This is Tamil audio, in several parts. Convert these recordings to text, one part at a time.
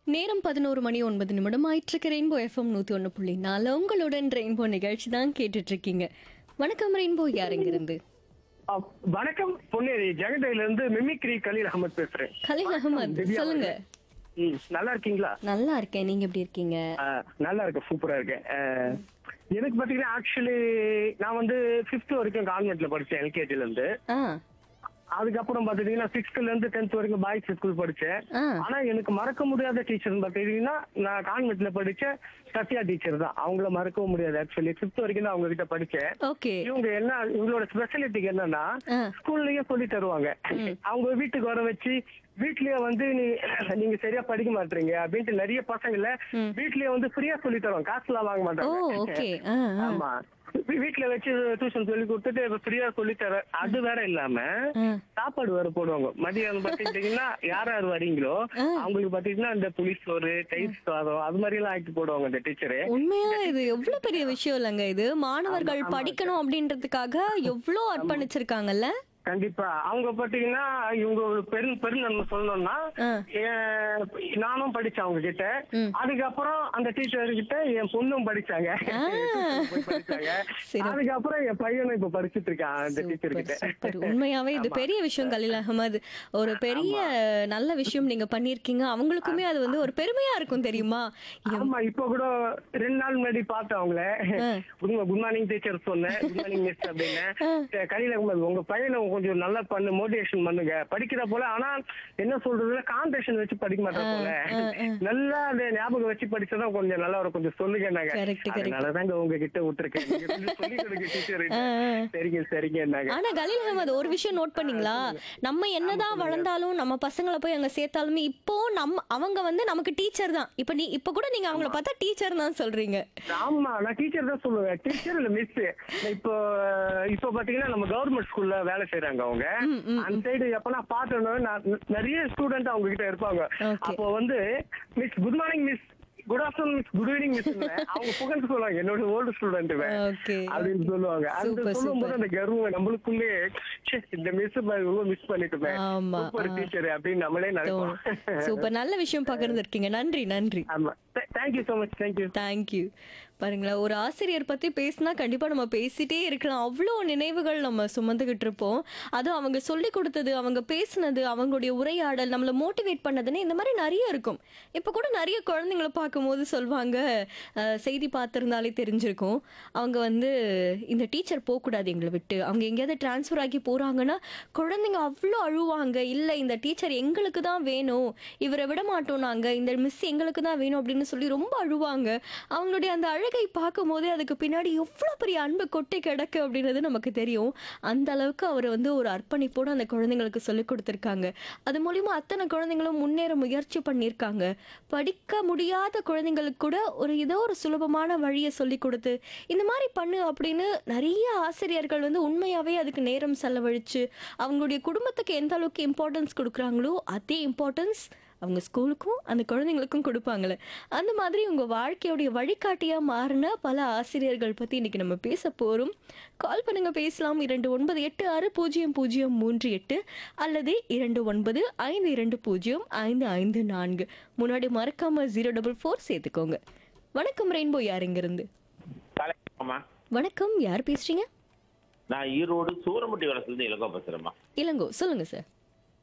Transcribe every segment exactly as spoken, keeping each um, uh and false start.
நேரம் பதினோரு மணி ஒன்பது நிமிடம் ஆயிட்டிருக்கு. ரெயின்போ எஃப்எம் நூற்றி ஒன்று புள்ளி நாலு உங்களுடன் ரெயின்போ நிகழ்ச்சி தான் கேட்டுட்டு இருக்கீங்க. வணக்கம் ரெயின்போ, யாருங்கிருந்து? ஆ, வணக்கம் பொன்னேரி ஜெகடையில இருந்து மிமிக்ரி கலீல் அகமது பேசுறேன். கலீல் அகமது, திவ்யா சொல்லுங்க. ம், நல்லா இருக்கீங்களா? நல்லா இருக்கேன், நீங்க எப்படி இருக்கீங்க? ஆ, நல்லா இருக்கேன், சூப்பரா இருக்கேன். ஆ, எனக்கு பாத்தீங்கன்னா ஆக்சுவலி நான் வந்து பிப்த் வரைக்கும் கான்வென்ட்ல படிச்சேன், எல்கேஜில இருந்து. ஆ அதுக்கப்புறம் பாத்தீங்கன்னா சிக்ஸ்த்ல இருந்து டென்த் வரைக்கும் பாய்ஸ் ஸ்கூல் படிச்சேன். ஆ ஆனா எனக்கு மறக்க முடியாத டீச்சர் பாத்தீங்கன்னா நான் கான்வென்ட்ல படிச்ச சத்யா டீச்சர் தான். அவங்கள மறக்கவும் முடியாது. ஆக்சுவலி பிப்த் வரைக்கும் தான் அவங்க கிட்ட படிச்சேன். ஓகே. இவங்க என்ன, இவங்களோட ஸ்பெஷாலிட்டிக்கு என்னன்னா ஆ ஸ்கூல்லயே சொல்லி தருவாங்க. அவங்க வீட்டுக்கு வர வச்சு வீட்லயே வந்து நீ நீங்க சரியா படிக்க மாட்டீங்க அப்படின்ட்டு நிறைய பசங்கள வீட்லயே வந்து ஃப்ரீயா சொல்லி தருவாங்க, காசுலாம் வாங்க ஓ மாட்டாங்க. ஓகே. ஆ ஆ ஆமா, வீட்ல வச்சு டியூஷன் சொல்லி கொடுத்துட்டு ஃப்ரீயா சொல்லி தர. அது வேற இல்லாம ஆ. சாப்பாடு வேற போடுவாங்க. மதியம் பாத்தீங்கன்னா யார் யார் வரீங்களோ அவங்களுக்கு பாத்தீங்கன்னா இந்த புளிசோறு, தயிர் சாதம் அது மாதிரி எல்லாம் ஆக்கி போடுவாங்க இந்த டீச்சரு. உண்மையா இது எவ்வளவு பெரிய விஷயம் இல்லைங்க. இது மாணவர்கள் படிக்கணும் அப்படின்றதுக்காக எவ்வளோ அர்ப்பணிச்சிருக்காங்கல்ல. கண்டிப்பா. அவங்க பாத்தீங்கன்னா இவங்க ஒரு பெரு பெருநன்மை சொல்லணும்னா, ஆ. என் நானும் படிச்சேன் அவங்க கிட்ட. ம். அதுக்கப்புறம் அந்த டீச்சர் கிட்ட என் பொண்ணும் படிச்சாங்க. ஆ. போய் படிச்சாங்க. சரி. அதுக்கப்புறம் என் பையனும் இப்ப படிச்சிட்டு இருக்கான் அந்த டீச்சர் சூப்பர், கிட்ட. சூப்பர். உண்மையாவே இது பெரிய விஷயம் கலீல் அகமது. ஒரு பெரிய நல்ல விஷயம் நீங்க பண்ணிருக்கீங்க. அவங்களுக்குமே அது வந்து ஒரு பெருமையா இருக்கும் தெரியுமா? எம்- ஆமா, இப்ப கூட ரெண்டு நாள் முன்னாடி பார்த்தேன் அவங்கள. குட் மார்னிங் டீச்சர் சொன்னேன், குட் மார்னிங் மிஸ் அப்படின்னு. கலீல் அகமது, உங்க பையனை கொஞ்சம் நல்லா பண்ணு, மோட்டிவேஷன் பண்ணுங்க, படிக்கிற போல. ஆனா என்ன சொல்றதுல கான்சென்ட்ரேஷன் வச்சு படிக்க மாட்டேன் போல. நல்லா அந்த ஞாபகம் வச்சு படிச்சதான் கொஞ்சம் நல்லா இருக்கும், கொஞ்சம் சொல்லுங்க. நாங்க Correct, correct. அதனாலதாங்க உங்ககிட்ட விட்டுருக்கேன். நீங்க கொஞ்சம் சொல்லி கொடுங்க டீச்சர். ஆ, ஆ. சரிங்க சரிங்க. நாங்க ஆனா கலீல் அகமது, ஒரு விஷயம் நோட் பண்ணீங்களா? நம்ம என்னதான் வளர்ந்தாலும் நம்ம பசங்களை போய் அங்க சேர்த்தாலுமே இப்போ நம்ம அவங்க வந்து நமக்கு டீச்சர் தான். இப்ப நீ இப்ப கூட நீங்க அவங்கள பார்த்தா டீச்சர் தான் சொல்றீங்க. ஆமா, நான் டீச்சர் தான் சொல்லுவேன், டீச்சர் இல்ல மிஸ். இப்போ இப்போ பாத்தீங்கன்னா நம்ம கவர்மெண்ட் ஸ்கூல்ல வேலை செய்யறாங்க அவங்க. ம், ம், அந்த சைடு எப்ப நான் பார்த்தேனோ நான் நிறைய ஸ்டூடெண்ட் அவங்க கிட்ட இருப்பாங்க. Okay. அப்போ வந்து miss good morning miss, good afternoon miss, good evening miss அவங்க புகழ்ந்து சொல்லுவாங்க, என்னோட ஓல்டு ஸ்டூடெண்ட் Okay. அப்படின்னு சொல்லுவாங்க. அந்த Super, சொல்லும்போது super. அந்த கர்வம் நம்மளுக்குள்ளே, ச்சே, இந்த மிஸ் ரொம்ப மிஸ் பண்ணிட்டுமே, ஆமா, சூப்பர் ஆ. டீச்சர் அப்படின்னு நம்மளே நினைப்போம். சூப்பர், நல்ல விஷயம் பகிர்ந்திருக்கீங்க. நன்றி, நன்றி. ஆமா, thank you so much. Thank you. Thank you. பாருங்களேன், ஒரு ஆசிரியர் பற்றி பேசினா கண்டிப்பாக நம்ம பேசிட்டே இருக்கலாம். அவ்வளோ நினைவுகள் நம்ம சுமந்துக்கிட்டு இருப்போம். அதுவும் அவங்க சொல்லி கொடுத்தது, அவங்க பேசினது, அவங்களுடைய உரையாடல், நம்மளை மோட்டிவேட் பண்ணதுன்னு இந்த மாதிரி நிறைய இருக்கும். இப்போ கூட நிறைய குழந்தைங்களை பார்க்கும்போது சொல்லுவாங்க, அஹ், செய்தி பார்த்துருந்தாலே தெரிஞ்சிருக்கும், அவங்க வந்து இந்த டீச்சர் போகக்கூடாது எங்களை விட்டு, அவங்க எங்கேயாவது டிரான்ஸ்ஃபர் ஆகி போகிறாங்கன்னா குழந்தைங்க அவ்வளோ அழுவாங்க. இல்லை, இந்த டீச்சர் எங்களுக்கு தான் வேணும், இவரை விட மாட்டோம் நாங்கள், இந்த மிஸ் எங்களுக்கு தான் வேணும் அப்படின்னு சொல்லி ரொம்ப அழுவாங்க. அவங்களுடைய அந்த அழகை பார்க்கும் போதே அதுக்கு பின்னாடி எவ்வளோ பெரிய அன்பு கொட்டி கிடக்கு அப்படின்றது நமக்கு தெரியும். அந்த அளவுக்கு அவர் வந்து ஒரு அர்ப்பணிப்போடு அந்த குழந்தைங்களுக்கு சொல்லிக் கொடுத்துருக்காங்க. அது மூலிமா அத்தனை குழந்தைங்களும் முன்னேற முயற்சி பண்ணியிருக்காங்க. படிக்க முடியாத குழந்தைங்களுக்கு கூட ஒரு ஏதோ ஒரு சுலபமான வழியை சொல்லி கொடுத்து இந்த மாதிரி பண்ணு அப்படின்னு நிறைய ஆசிரியர்கள் வந்து உண்மையாகவே அதுக்கு நேரம் செலவழித்து அவங்களுடைய குடும்பத்துக்கு எந்த அளவுக்கு இம்பார்ட்டன்ஸ் கொடுக்குறாங்களோ அதே இம்பார்ட்டன்ஸ் அவங்க ஸ்கூலுக்கும் அந்த குழந்தைங்களுக்கும் கொடுப்பாங்களே. அந்த மாதிரி உங்கள் வாழ்க்கையோடைய வழிகாட்டியாக மாறின பல ஆசிரியர்கள் பற்றி இன்றைக்கி நம்ம பேச போகிறோம். கால் பண்ணுங்கள், பேசலாம். இரண்டு ஒன்பது எட்டு ஆறு பூஜ்ஜியம் பூஜ்ஜியம் மூன்று எட்டு அல்லது இரண்டு ஒன்பது ஐந்து இரண்டு பூஜ்ஜியம் ஐந்து ஐந்து நான்கு. முன்னாடி மறக்காமல் ஜீரோ டபுள் ஃபோர் சேர்த்துக்கோங்க. வணக்கம் ரெயின்போ, யார் இங்கிருந்து? அம்மா, வணக்கம், யார் பேசுகிறீங்க? நான் ஈரோடு சூரமுட்டி வளசுலேருந்து இலங்கோ பேசுறேம்மா. இளங்கோ, சொல்லுங்கள் சார்.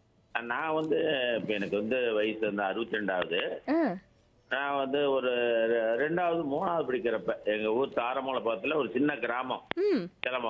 நான் வந்து இப்போ எனக்கு வந்து வயசு வந்து அறுபத்தி ரெண்டாவது. ஆ நான் வந்து ஒரு ரெ- ரெண்டாவது மூணாவது படிக்கிறப்ப எங்கள் ஊர் தாரமலை பக்கத்தில் ஒரு சின்ன கிராமம் ம் கிளம்ப